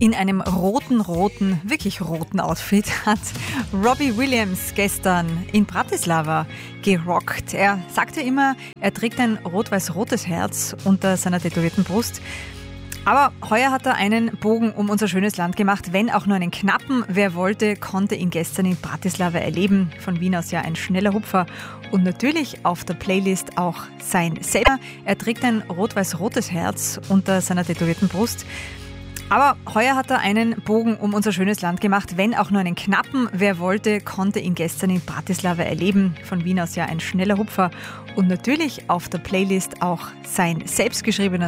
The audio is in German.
In einem wirklich roten Outfit hat Robbie Williams gestern in Bratislava gerockt. Er sagte immer, er trägt ein rot-weiß-rotes Herz unter seiner tätowierten Brust. Aber heuer hat er einen Bogen um unser schönes Land gemacht, wenn auch nur einen knappen. Wer wollte, konnte ihn gestern in Bratislava erleben. Von Wien aus ja ein schneller Hupfer. Und natürlich auf der Playlist auch sein selber. Er trägt ein rot-weiß-rotes Herz unter seiner tätowierten Brust. Aber heuer hat er einen Bogen um unser schönes Land gemacht, wenn auch nur einen knappen. Wer wollte, konnte ihn gestern in Bratislava erleben. Von Wien aus ja ein schneller Hupfer. Und natürlich auf der Playlist auch sein selbstgeschriebener